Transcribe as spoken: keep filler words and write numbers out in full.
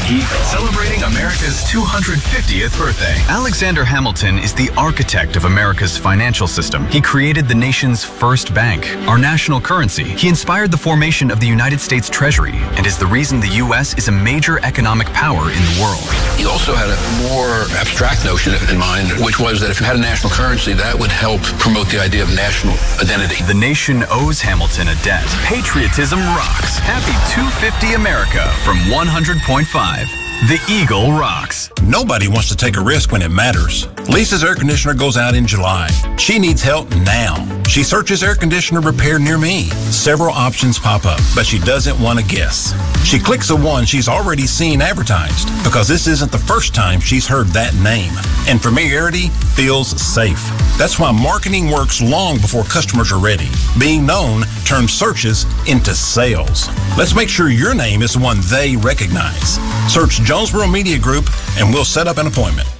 Eagle, celebrating America's two hundred fiftieth birthday. Alexander Hamilton is the architect of America's financial system. He created the nation's first bank, our national currency. He inspired the formation of the United States Treasury and is the reason the U S is a major economic power in the world. He also had a more abstract notion in mind, which was that if you had a national currency, that would help promote the idea of national identity. The nation owes Hamilton a debt. Patriotism rocks. Happy two hundred fifty America from one hundred point five. The Eagle rocks. Nobody wants to take a risk when it matters. Lisa's air conditioner goes out in July. She needs help now. She searches air conditioner repair near me. Several options pop up, but she doesn't want to guess. She clicks the one she's already seen advertised because this isn't the first time she's heard that name. And familiarity feels safe. That's why marketing works long before customers are ready. Being known turns searches into sales. Let's make sure your name is the one they recognize. Search Jonesboro Media Group and we'll set up an appointment.